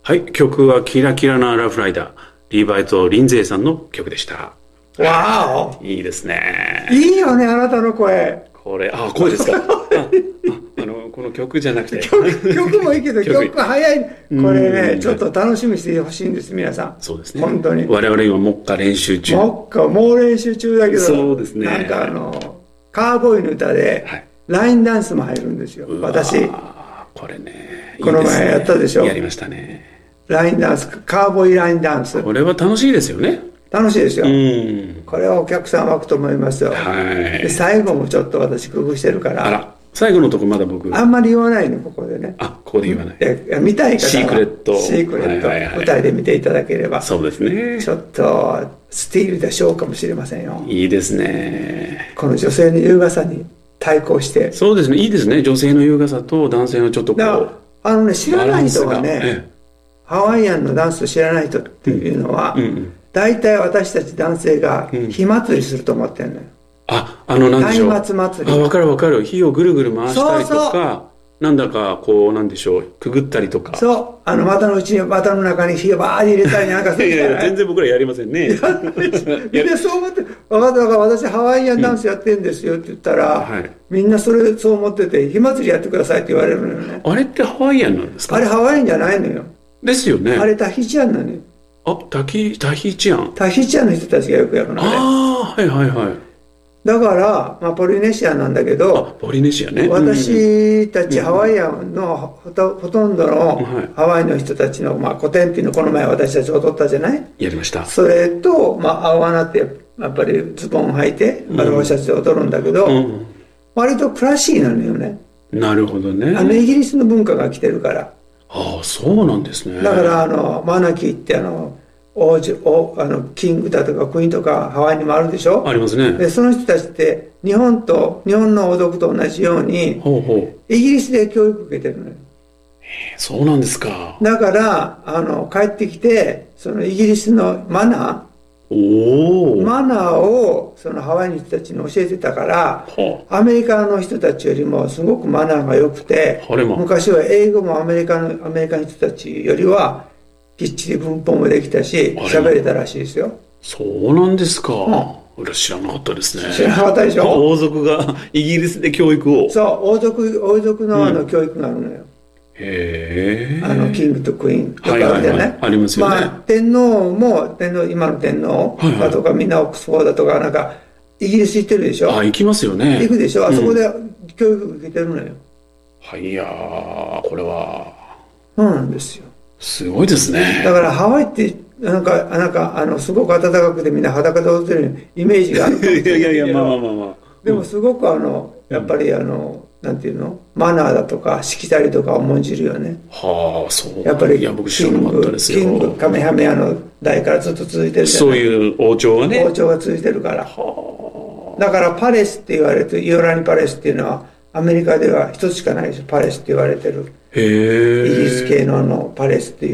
はい、曲はキラキラなラフライダー、リーバイとリンゼーさんの曲でした。 わいいですね。 いいよね、あなたの声。 これ、声ですか。この曲じゃなくて。 曲もいいけど、曲早い。これね、ちょっと楽しみにしてほしいんです、皆さん。 そうですね。 本当に。 我々今、目下練習中。 もう練習中だけど、 そうですね。 なんかカーボーイの歌で、ラインダンスも入るんですよ、私。 これね。 この前やったでしょ。 やりましたね。 ラインダンス、カーボーイラインダンス。 これは楽しいですよね。 楽しいですよ。これはお客さん湧くと思いますよ。で最後もちょっと私工夫してるから。 あら、最後のとこまだ僕。 あんまり言わないの、ここでね。 ここで言わない。 見たい方は。 シークレット。 舞台で見ていただければ。 そうですね。 ちょっと、スティールでショーかもしれませんよ。 いいですね。 この女性の優雅さに対抗して。 そうですね。いいですね。女性の優雅さと男性のちょっとこう。 知らない人はね、ハワイアンのダンスを知らない人っていうのは、大体私たち男性が火祭りすると思ってるのよ。 なんでしょう。 松明祭り。 わかるわかる。火をぐるぐる回したりとか、なんだかこう、なんでしょう、くぐったりとか。 そう。股の中に火をバーッ入れたりなんかするじゃない。 全然僕らやりませんね。 で、そう思って、私ハワイアンダンスやってんですよって言ったら、みんなそう思ってて、火祭りやってくださいって言われるのよね。 あれってハワイアンなんですか？ あれハワイアンじゃないのよ。 ですよね。 あれタヒチアンなのよ。 タヒチアン。 タヒチアンの人たちがよくやるのね。 はいはいはい。 だから、ポリネシアなんだけど、 ポリネシアね。 私たちハワイアンのほとんどのハワイの人たちの、古典っていうのこの前私たち踊ったじゃない？ やりました。 それと、合わなってやっぱりズボン履いて、アロハシャツで踊るんだけど、割とクラシーなのよね。 なるほどね。 イギリスの文化が来てるから。 そうなんですね。 だからマナキーってキングだとかクイーンとかハワイにもあるでしょ。 ありますね。 でその人たちって日本の王族と同じようにイギリスで教育受けてるのよ。 そうなんですか。 だから帰ってきてそのイギリスのマナーをそのハワイの人たちに教えてたから、アメリカの人たちよりもすごくマナーが良くて、昔は英語もアメリカの人たちよりはきっちり文法もできたし喋れたらしいですよ。 そうなんですか。俺知らなかったですね。 知らなかったでしょ。 王族がイギリスで教育を。 そう、王族の教育があるのよ。キングとクイーンとかあるじゃない。 ありますよね。 天皇、今の天皇だとかみんなオックスフォードとかなんかイギリス行ってるでしょ。 行きますよね。 行くでしょ。あそこで教育受けてるのよ。 いやー、これはそうなんですよ。 すごいですね。 だからハワイってなんかすごく暖かくてみんな裸で踊ってるイメージがあるかもしれないけど。 いやでもすごくやっぱりなんていうのマナーだとかしきたりとか重んじるよね。 そう。 やっぱり僕知らなかったですよ。 キングカメハメハの代からずっと続いてるじゃない。 そういう王朝がね。 王朝が続いてるから。だからパレスって言われてるイオラニパレスっていうのはアメリカでは一つしかないですよ。パレスって言われてる。イギリス系のパレスっていう、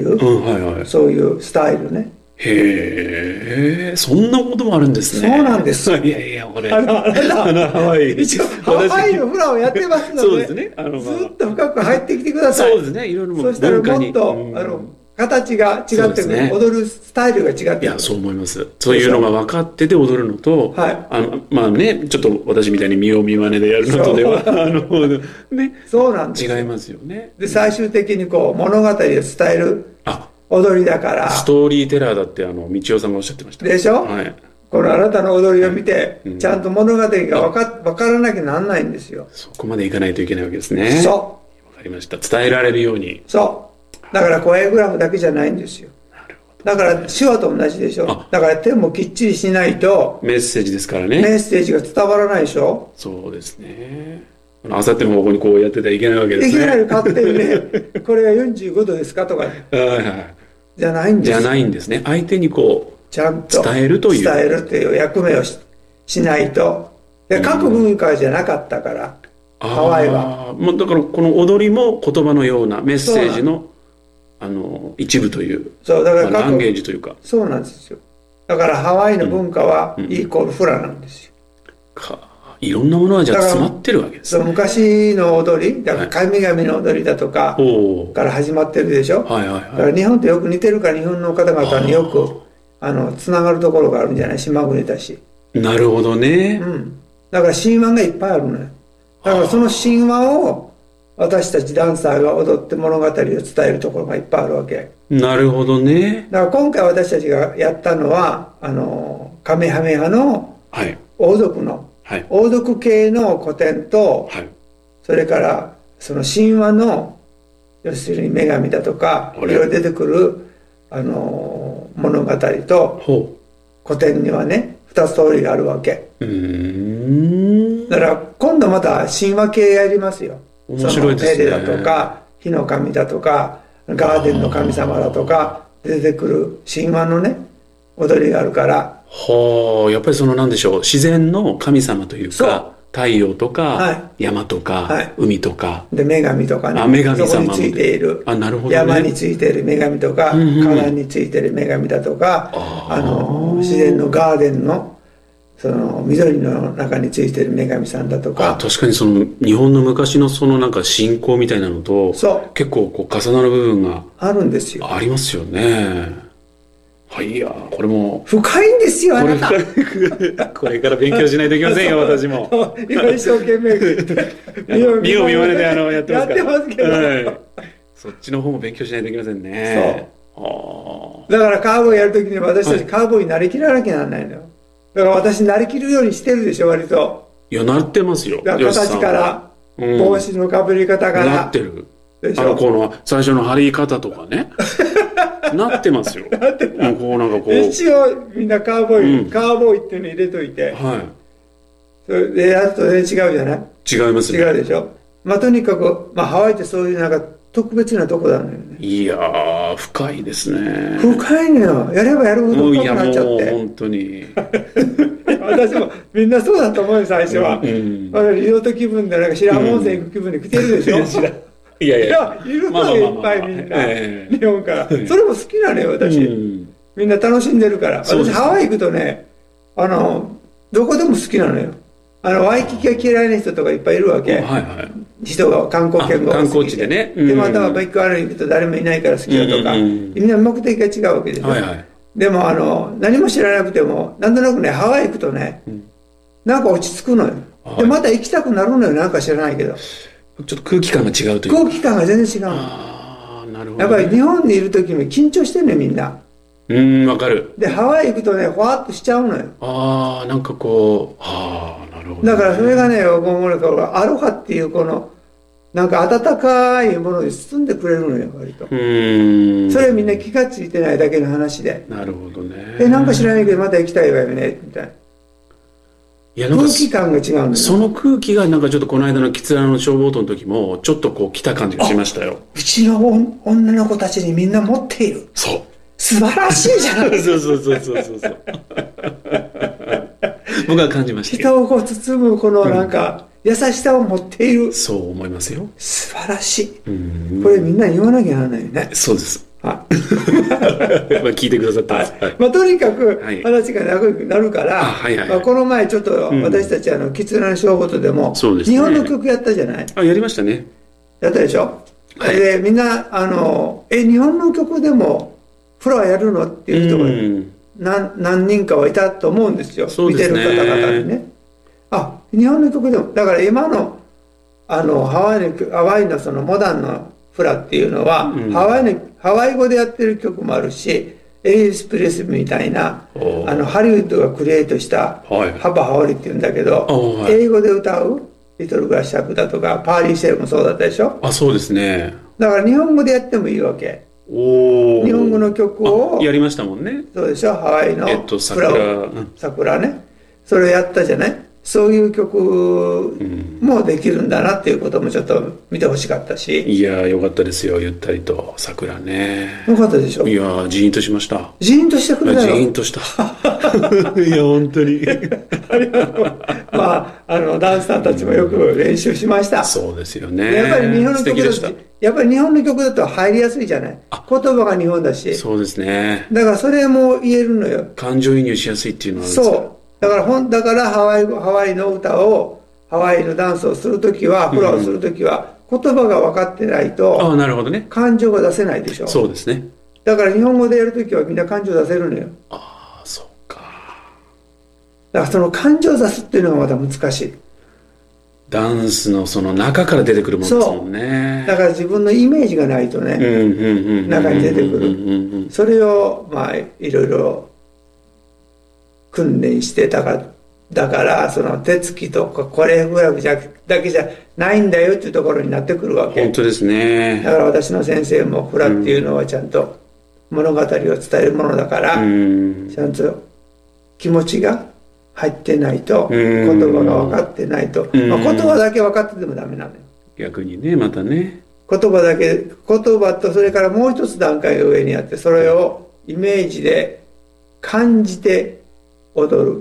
そういうスタイルね。 そんなこともあるんですね。 そうなんです。 いやこれハワイのフラをやってますので、 そうですね。 ずっと深く入ってきてください。 そうですね。いろいろそしたらもっと形が違ってくる、踊るスタイルが違ってくる。 いや、そう思います。そういうのが分かってて踊るのと、ちょっと私みたいに見よう見まねでやるのとでは、 そうなんです。 違いますよね。 で、最終的に物語を伝える踊りだから。 ストーリーテラーだって道夫さんがおっしゃってました。 でしょ。このあなたの踊りを見て、ちゃんと物語が分からなきゃなんないんですよ。 そこまでいかないといけないわけですね。 そう。 わかりました。伝えられるように。 そう。だから声グラフだけじゃないんですよ。だから手話と同じでしょ。だから手もきっちりしないとメッセージですからね。 メッセージが伝わらないでしょ。 そうですね。あさっての方向にこうやってたらいけないわけですね。 いけないの勝手にねこれが45度ですかとかじゃないんですよ。 じゃないんですね。相手にちゃんと伝えるという役目を しないと。各文化じゃなかったからハワイは。 だからこの踊りも言葉のようなメッセージの一部という、 そうだからランゲージというか。 そうなんですよ。だからハワイの文化はイコールフラなんですよ。 いろんなものがじゃあ詰まってるわけですね。 昔の踊り、だから神々の踊りだとかから始まってるでしょ。 はいはいはい。 だから日本とよく似てるから日本の方々によくつながるところがあるんじゃない。島国だし。 なるほどね。 だから神話がいっぱいあるのよ。だからその神話を私たちダンサーが踊って物語を伝えるところがいっぱいあるわけ。 なるほどね。 だから今回私たちがやったのはカメハメハの王族の、王族系の古典と、それからその神話の要するに女神だとかいろいろ出てくる物語と古典にはね2つ通りがあるわけ。だから今度また神話系やりますよ。 面白いですね。 テレだとか火の神だとかガーデンの神様だとか出てくる神話のね踊りがあるから。 やっぱりそのなんでしょう、自然の神様というか太陽とか、山とか、海とかで女神とかね、 女神様そこについている、 なるほどね、 山についている女神とか、火山についている女神だとか、自然のガーデンのその緑の中についている女神さんだとか。 確かにその日本の昔のそのなんか信仰みたいなのと結構こう重なる部分があるんですよ。 ありますよね。いやこれも深いんですよ、あなた。 これから勉強しないといけませんよ私も。 今一生懸命見よう見まねでやってますから。 やってますけど、 そっちの方も勉強しないといけませんね。 だからカーボーイやるときに私たちカーボーイになりきらなきゃならないのよ。だから私なりきるようにしてるでしょ、割と。 いやなってますよ。 だから形から帽子のかぶり方からなってる。この最初の貼り方とかねなってますよ。 なってた。 こうなんかこう一応みんなカーボーイ、カーボーイっていうの入れといて、それでやると全然違うじゃない。 違いますね。 違うでしょ。とにかくハワイってそういうなんか特別なとこなのよね。 いやー深いですね。 深いのよ。やればやるほど深くなっちゃって。 いやもう本当に私もみんなそうだと思うよ最初は。リゾート気分でなんか白浜温泉行く気分で来てるでしょ。いやいるのよいっぱいみんな、日本から、それも好きなのよ私、みんな楽しんでるから。私ハワイ行くとねどこでも好きなのよ。ワイキキが嫌いな人とかいっぱいいるわけ、人が観光客が観光地でね、 でまたはバイク歩いてると誰もいないから好きだとか、みんな目的が違うわけでしょ、でも何も知らなくてもなんとなくねハワイ行くとね、なんか落ち着くのよ、でまた行きたくなるのよ、なんか知らないけどちょっと空気感が違うという空気感が全然違うの。 なるほど、 やっぱり日本にいる時も緊張してんねみんな。 わかる。 でハワイ行くとねほわっとしちゃうのよ。 なんかこうなるほど、 だからそれがねアロハっていうこのなんか温かいものに包んでくれるのよ割と。それみんな気がついてないだけの話で。 なるほどね。 なんか知らないけどまた行きたいわよねみたいな。空気感が違うんだよ。 その空気がなんかちょっとこの間のキツラの消防灯の時もちょっとこう来た感じがしましたよ。 うちの女の子たちにみんな持っている。 そう素晴らしいじゃん。 そう僕は感じました。 人をこう包むこのなんか優しさを持っている。 そう思いますよ。 素晴らしい。これみんなに言わなきゃならないよね。 そうです。聞いてくださってます。 とにかく話が長くなるから、この前ちょっと私たちキツラの消防とでも日本の曲やったじゃない。 やりましたね。 やったでしょ。でみんな日本の曲でもフロアやるのっていう人が何人かはいたと思うんですよ。見てる方々にね。日本の曲でもだから今のハワイのそのモダンのフラっていうのは、ハワイ語でやってる曲もあるし、エリス・プレスみたいなハリウッドがクリエイトしたハバ・ハオリっていうんだけど、英語で歌うリトル・グラッシャークだとかパーリー・シェルもそうだったでしょ。 そうですね。 だから日本語でやってもいいわけ。日本語の曲をやりましたもんね。 そうでしょ。ハワイの桜ね、それをやったじゃない。そういう曲もできるんだなっていうこともちょっと見てほしかったし。 いやよかったですよ。ゆったりと桜ね。 よかったでしょ。 いやジーンとしました。 ジーンとしてくれたよ。 ジーンとしたいや本当にありがとう。ダンサーたちもよく練習しました。 そうですよね。 やっぱり日本の曲だと入りやすいじゃない。言葉が日本だし。 そうですね。 だからそれも言えるのよ。 感情移入しやすいっていうのはあるんですか。 そうだからハワイの歌を、ハワイのダンスをするときは、フラをするときは、言葉が分かってないと、 なるほどね。 感情が出せないでしょ。 そうですね。 だから日本語でやるときはみんな感情出せるのよ。 そうか。 だからその感情を出すっていうのがまた難しい。 ダンスのその中から出てくるものですもんね。 だから自分のイメージがないとね、中に出てくる。それをまあいろいろ訓練してだからその手つきとかコレオグラフだけじゃないんだよっていうところになってくるわけ。 本当ですね。 だから私の先生もフラっていうのはちゃんと物語を伝えるものだから、ちゃんと気持ちが入ってないと、言葉が分かってないと、言葉だけ分かっててもダメなのよ。 逆にね、またね。 言葉とそれからもう一つ段階が上にあって、それをイメージで感じて踊る。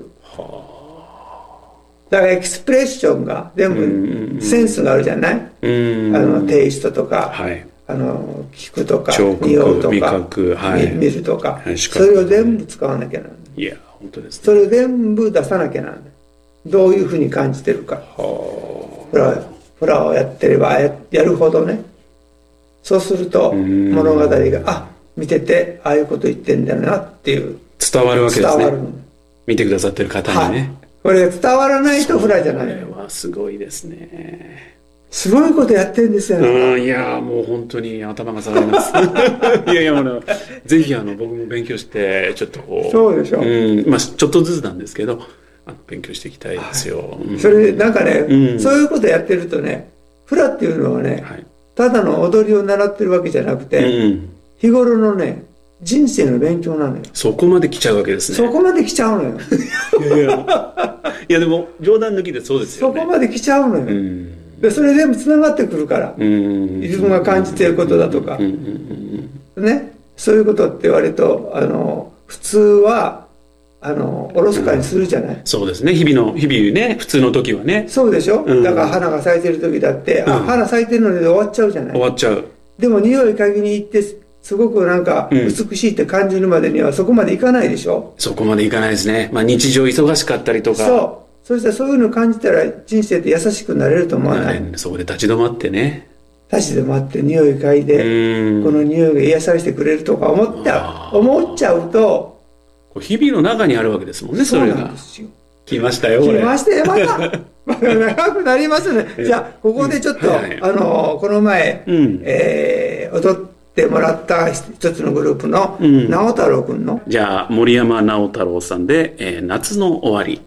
だからエクスプレッションが全部センスがあるじゃない。テイストとか、聞くとか、匂うとか、見るとか、それを全部使わなきゃならない。 いや、本当ですね。 それを全部出さなきゃならない。どういうふうに感じてるか。フラをやってればやるほどね。そうすると物語が見ててああいうこと言ってんだよなっていう伝わるわけですね。 伝わるの。 見てくださってる方にね。 これが伝わらないとフラじゃない。 これはすごいですね。 すごいことやってるんですよ。 いやもう本当に頭が下がります。いやぜひ僕も勉強してちょっとそうでしょ。 ちょっとずつなんですけど勉強していきたいですよ。 それなんかね、そういうことやってるとね、フラっていうのはね、ただの踊りを習ってるわけじゃなくて、日頃のね人生の勉強なのよ。 そこまで来ちゃうわけですね。 そこまで来ちゃうのよ。 いやでも冗談抜きでそうですよね。 そこまで来ちゃうのよ。でそれ全部つながってくるから、自分が感じていることだとか、ね、そういうことって割と普通はおろそかにするじゃない。 そうですね。日々ね、普通の時はね。 そうでしょ。だから花が咲いてる時だって、花咲いてるので終わっちゃうじゃない。 終わっちゃう。 でも匂い嗅ぎに行ってすごくなんか美しいって感じるまでにはそこまでいかないでしょ。 そこまでいかないですね。日常忙しかったりとか。 そしたらそういうのを感じたら人生って優しくなれると思わない。 そこで立ち止まってね。 立ち止まって匂い嗅いで、この匂いが癒されてくれるとか思っちゃうと、 日々の中にあるわけですもんね、それが。そうなんですよ。来ましたよ、 来ましたよ、また長くなりますね。じゃあ、ここでちょっと、この前、踊ってもらった一つのグループの直太朗君の。 じゃあ、森山直太朗さんで、夏の終わり。